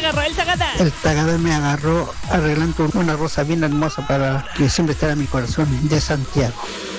agarró el Tagada? El Tagada me agarró arreglando una rosa bien hermosa para que siempre estará en mi corazón, de Santiago.